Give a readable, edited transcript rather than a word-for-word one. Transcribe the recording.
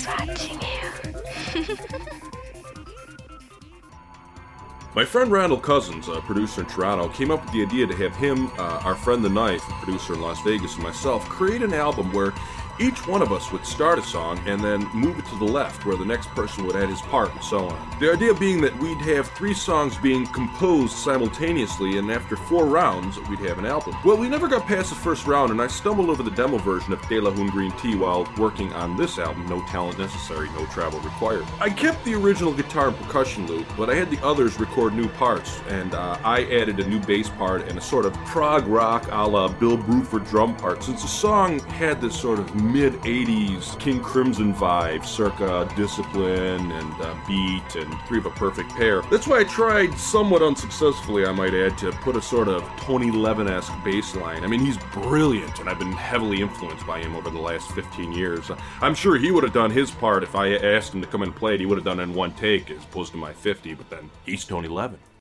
watching you. My friend Randall Cousins, a producer in Toronto, came up with the idea to have him, our friend The Knife, a producer in Las Vegas, and myself create an album where each one of us would start a song and then move it to the left where the next person would add his part and so on. The idea being that we'd have 3 songs being composed simultaneously, and after 4 rounds we'd have an album. Well, we never got past the first round, and I stumbled over the demo version of De La Hoon Green Tea while working on this album, No Talent Necessary, No Travel Required. I kept the original guitar and percussion loop, but I had the others record new parts, and I added a new bass part and a sort of prog rock a la Bill Bruford drum part, since the song had this sort of mid-80s King Crimson vibe, circa Discipline and Beat and Three of a Perfect Pair. That's why I tried, somewhat unsuccessfully I might add, to put a sort of Tony Levin-esque bass line. I mean, he's brilliant, and I've been heavily influenced by him over the last 15 years. I'm sure he would have done his part if I asked him to come and play it. He would have done it in one take as opposed to my 50, but then he's Tony Levin.